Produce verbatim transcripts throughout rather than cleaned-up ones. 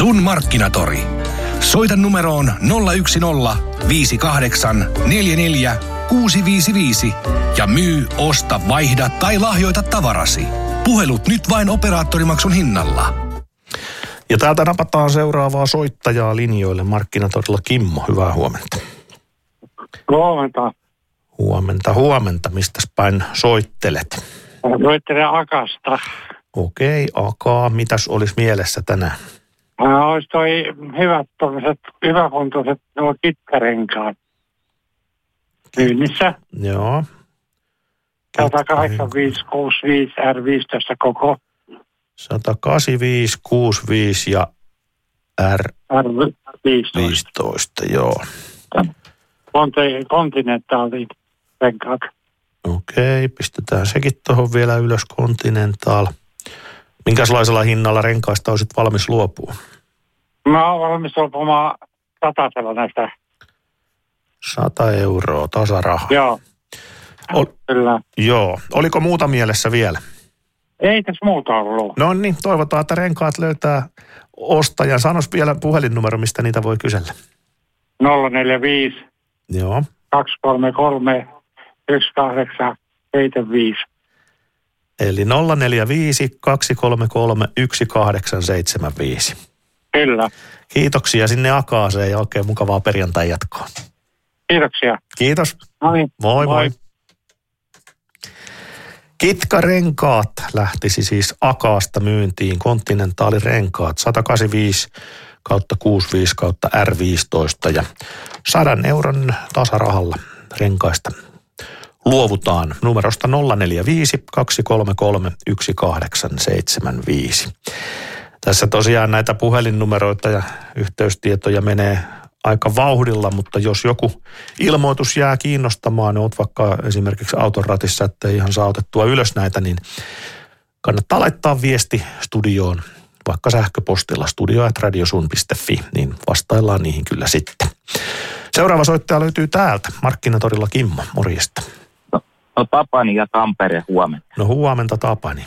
Sun Markkinatori. Soita numeroon nolla yksi nolla viisi kahdeksan neljä neljä kuusi viisi viisi ja myy, osta, vaihda tai lahjoita tavarasi. Puhelut nyt vain operaattorimaksun hinnalla. Ja täältä napataan seuraavaa soittajaa linjoille. Markkinatorilla Kimmo, hyvää huomenta. Huomenta. Huomenta, huomenta. Mistäs päin soittelet? Soittelen Akasta. Okei, Akaa. Mitäs olisi mielessä tänään? Ää, olisi toi hyvät tuollaiset, hyväkuntoiset nuo kitkarenkaat myynnissä. Joo. sata kahdeksankymmentäviisi kuusikymmentäviisi R viisitoista koko. sata kahdeksankymmentäviisi kuusikymmentäviisi ja R R viisitoista. viisitoista, joo. Konti- Continentaali renkaat. Okei, pistetään sekin tuohon vielä ylös, Continental. Minkälaisella hinnalla renkaista olisit valmis luopua? Mä oon valmis luopumaan satasella näistä. Sata euroa, tasaraha. Joo. Ol, Kyllä. joo. Oliko muuta mielessä vielä? Ei tässä muuta ollut. No niin, toivotaan, että renkaat löytää ostajan. Sanois vielä puhelinnumero, mistä niitä voi kysellä. nolla neljä viisi Joo. kaksi kolme kolme yksi kahdeksan seitsemän viisi. Eli nolla neljä viisi kaksi kolme kolme yksi kahdeksan seitsemän viisi. Kyllä. Kiitoksia sinne Akaaseen ja oikein mukavaa perjantai jatkoa. Kiitoksia. Kiitos. No niin. Moi moi. moi. Kitkarenkaat lähtisi siis Akaasta myyntiin. Continentaalirenkaat sata kahdeksankymmentäviisi kautta kuusikymmentäviisi kautta R viisitoista ja sadan euron tasarahalla renkaista luovutaan numerosta nolla neljä viisi kaksi kolme kolme yksi kahdeksan seitsemän viisi. Tässä tosiaan näitä puhelinnumeroita ja yhteystietoja menee aika vauhdilla, mutta jos joku ilmoitus jää kiinnostamaan, niin oot vaikka esimerkiksi auton ratissa, että ei ihan saa otettua ylös näitä, niin kannattaa laittaa viesti studioon, vaikka sähköpostilla studio at radiosun piste fi, niin vastaillaan niihin kyllä sitten. Seuraava soittaja löytyy täältä, Markkinatorilla Kimmo, morjesta. No, no Tapani ja Tampere, huomenta. No huomenta Tapani.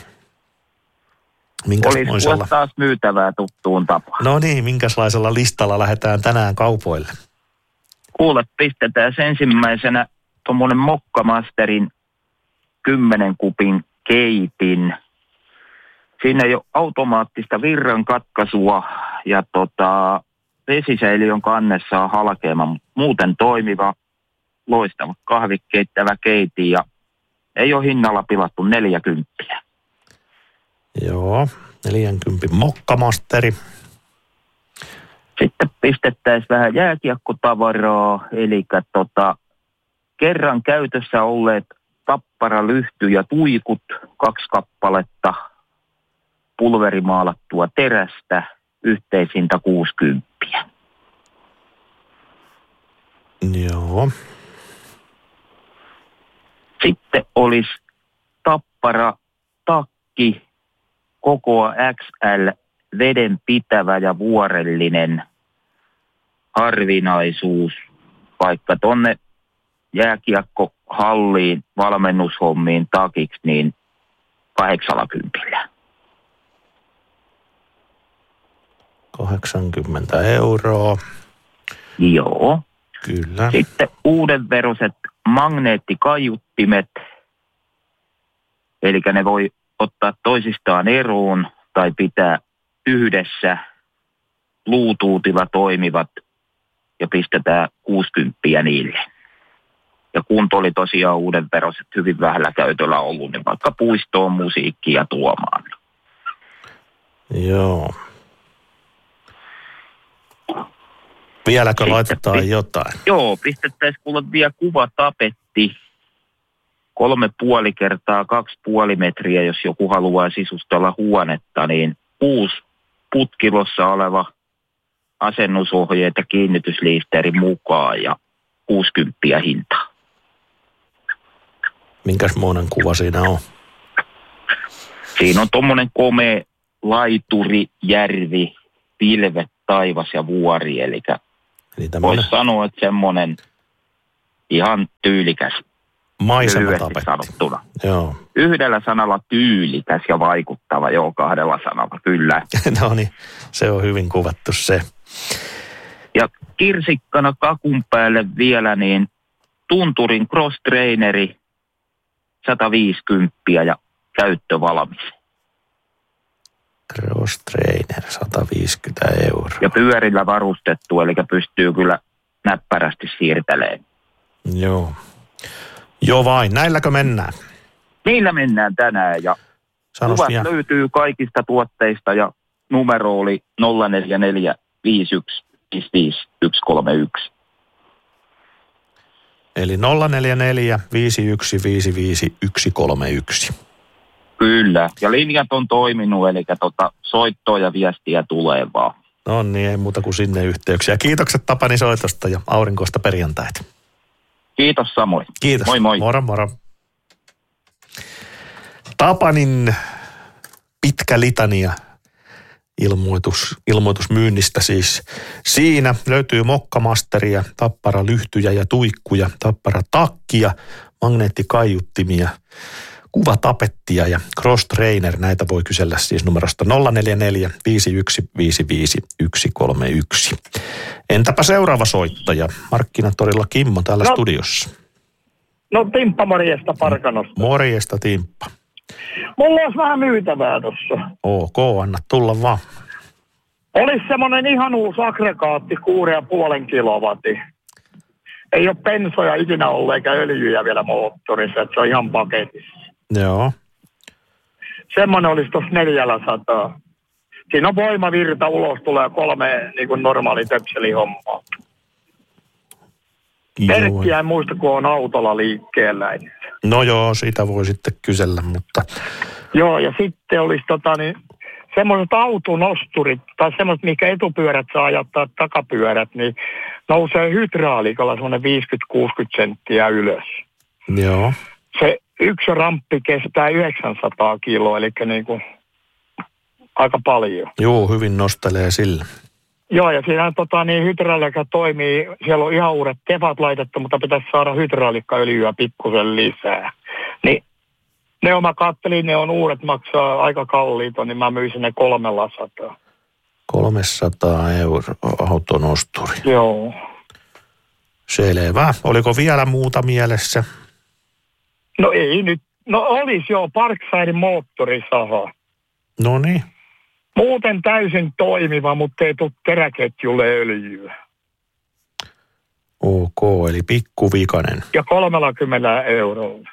Olisi kuule taas myytävää tuttuun tapaan. No niin, minkälaisella listalla lähdetään tänään kaupoille? Kuule, pistetään ensimmäisenä tuommoinen Mokkamasterin kymmenen kupin keitin. Siinä ei ole automaattista virran katkaisua ja tota, vesisäiliön kannessa on halkeama, mutta muuten toimiva, loistava kahvikeittävä keiti ja ei ole hinnalla pilattu neljäkymppiä. Joo, neljänkympin Mokkamasteri. Sitten pistettäisiin vähän jääkiekkotavaraa, eli tota, kerran käytössä olleet tapparalyhty ja tuikut, kaksi kappaletta, pulverimaalattua terästä, yhteishinta kuusikymmentä. Joo. Sitten olisi tappara takki, kokoa X L, vedenpitävä ja vuorellinen harvinaisuus, vaikka tonne jääkiekkohalliin, valmennushommiin takiksi, niin kahdeksankymmentä. kahdeksankymmentä euroa. Joo. Kyllä. Sitten uudenveroiset magneettikaiuttimet, eli ne voi ottaa toisistaan eroon tai pitää yhdessä, Bluetoothilla toimivat ja pistetään kuusikymmentä niille. Ja kunto oli tosiaan uudenveroiset hyvin vähällä käytöllä ollut, niin vaikka puistoon musiikkia tuomaan. Joo. Vieläkö sitten laitetaan pi- jotain? Joo, pistettäisiin kuule vielä kuvatapetti. Kolme puoli kertaa kaksi puoli metriä, jos joku haluaa sisustella huonetta, niin uusi putkilossa oleva asennusohjeet ja kiinnitysliisteeri mukaan ja kuusikymmentä hintaa. Minkäs monen kuva siinä on? Siinä on tommonen komea laituri, järvi, pilvet, taivas ja vuori, eli voisi sanoa, että semmoinen ihan tyylikäs Maisematapetti. sanottuna. Joo. Yhdellä sanalla tyylikäs ja vaikuttava, joo, kahdella sanalla, kyllä. No niin, se on hyvin kuvattu se. Ja kirsikkana kakun päälle vielä niin tunturin cross-traineri sata viisikymmentä ja käyttövalmis. Cross-trainer sata viisikymmentä euroa. Ja pyörillä varustettu, eli pystyy kyllä näppärästi siirtelemään. Joo. Joo vain, näilläkö mennään? Niillä mennään tänään ja Sanos kuvat vielä. löytyy kaikista tuotteista ja numero oli nolla neljä neljä viisi yksi viisi viisi yksi kolme yksi. Eli nolla neljä neljä viisi yksi viisi viisi yksi kolme yksi. Kyllä, ja linjat on toiminut, eli tota, soittoa ja viestiä tulee vaan. No niin, ei muuta kuin sinne yhteyksiä. Kiitokset Tapani soitosta ja aurinkoista perjantaita. Kiitos samoin. Kiitos. Moi moi. Moro moro. Tapanin pitkä litania ilmoitus, ilmoitusmyynnistä siis. Siinä löytyy mokkamasteria, tappara lyhtyjä ja tuikkuja, tappara takkia, magneettikaiuttimia, kuvatapettia ja cross trainer. Näitä voi kysellä siis numerosta nolla neljä neljä viisi yksi viisi viisi yksi kolme yksi. Entäpä seuraava soittaja? Markkinatorilla Kimmo täällä No. studiossa. No Timppa morjesta Parkanosta. Morjesta Timppa. Mulla olisi vähän myytävää tossa. Ok, anna tulla vaan. Olisi semmonen ihan uusi aggregaatti, kuusi pilkku viisi kilowatti. Ei ole bensoja ikinä ollut eikä öljyjä vielä moottorissa, että se on ihan paketissa. Joo. Semmoinen olisi tuossa neljäsataa. Siinä on voimavirta, ulos tulee kolme niin kuin normaali töpselihommaa. Merkkiä en muista, kun on autolla liikkeellä. No joo, siitä voi sitten kysellä, mutta... Joo, ja sitten olisi tota niin, semmoiset autonosturit, tai semmoiset, mikä etupyörät saa ajattaa takapyörät, niin nousee hydraalikalla semmoinen viisikymmentä kuusikymmentä senttiä ylös. Joo. Se yksi ramppi kestää yhdeksänsataa kiloa, eli niin kuin aika paljon. Joo, hyvin nostelee sillä. Joo, ja siinä tota, niin hydrauliikka toimii, siellä on ihan uudet tevat laitettu, mutta pitäisi saada hydrauliikkaöljyä pikkusen lisää. Niin ne mä kattelin, ne on uudet, maksaa aika kalliita, niin mä myisin ne kolmella sataa. kolmesataa euroa autonosturi. Joo. Selvä. Oliko vielä muuta mielessä? No ei nyt. No olisi joo, Parkside moottorisaha. No niin. Muuten täysin toimiva, mutta ei tule teräketjulle öljyä. Ok, eli pikkuvikainen. Ja kolmellakymmenellä eurolla.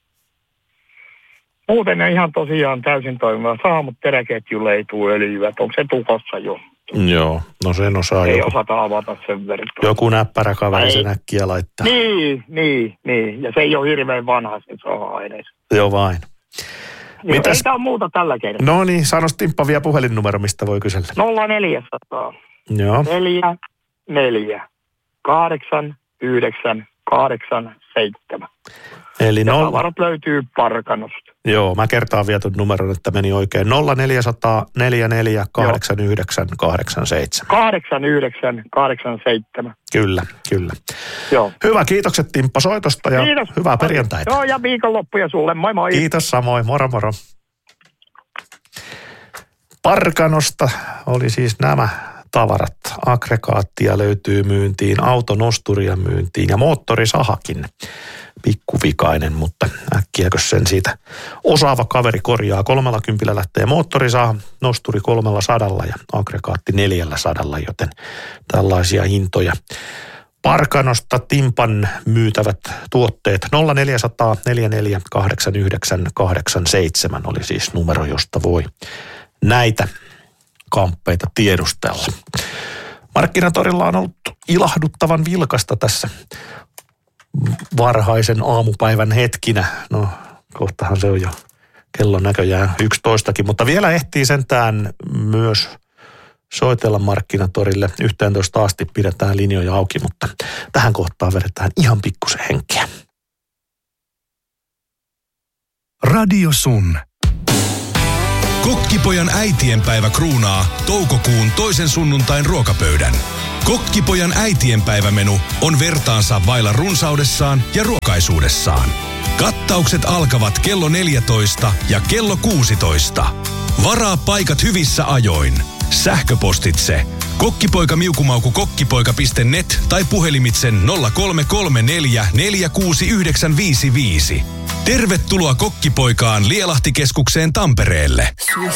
Muuten ne ihan tosiaan täysin toimiva saa, mutta teräketjulle ei tule öljyä. Onko se tukossa jo? Joo, no sen osaa Ei joku, osata avata sen verran. joku näppärä kaveri Ei. sen äkkiä laittaa. Niin, niin, niin. Ja se ei ole hirveän vanha se saha edes. Joo vain. Mitäs? Ei tämä ole muuta tällä kertaa. No niin, sanos Timppa vielä puhelinnumero, mistä voi kysellä. nolla neljäsataa. Joo. Neljä, neljä, kahdeksan, yhdeksän, kahdeksan, seitsemän. Eli Ja nolla. tavarat löytyy Parkanosta. Joo, mä kertaan vielä tuon numeron, että meni oikein. nolla neljäsataa neljäkymmentäneljä kahdeksankymmentäyhdeksän kahdeksankymmentäseitsemän. kahdeksan, yhdeksän, kahdeksan, seitsemän. Kyllä, kyllä. Joo. Hyvä, kiitokset Timppa soitosta ja Kiitos. hyvää perjantaita. Joo, ja viikonloppuja sulle. Moi moi. Kiitos samoin, moro moro. Parkanosta oli siis nämä tavarat. Aggregaattia löytyy myyntiin, autonosturia myyntiin ja moottorisahakin. Pikkuvikainen, mutta äkkiäkö sen siitä osaava kaveri korjaa. Kolmella kympillä lähtee moottorisaha, nosturi kolmella sadalla ja aggregaatti neljällä sadalla, joten tällaisia hintoja. Parkanosta Timpan myytävät tuotteet nolla neljäsataa neljäkymmentäneljä kahdeksankymmentäyhdeksän kahdeksankymmentäseitsemän oli siis numero, josta voi näitä kamppeita tiedustella. Markkinatorilla on ollut ilahduttavan vilkasta tässä varhaisen aamupäivän hetkinä. No, kohtahan se on jo kello näköjään yksitoistakin, mutta vielä ehtii sentään myös soitella Markkinatorille. yhteentoista asti pidetään linjoja auki, mutta tähän kohtaan vedetään ihan pikkusen henkeä. Radio Sun. Kokkipojan äitienpäivä kruunaa toukokuun toisen sunnuntain ruokapöydän. Kokkipojan äitienpäivämenu on vertaansa vailla runsaudessaan ja ruokaisuudessaan. Kattaukset alkavat kello neljätoista ja kello kuusitoista. Varaa paikat hyvissä ajoin. Sähköpostitse kokkipoikamiukumauku kokkipoika piste net tai puhelimitsen nolla kolme kolme neljä neljä kuusi yhdeksän viisi viisi. Tervetuloa Kokkipoikaan Lielahtikeskukseen Tampereelle.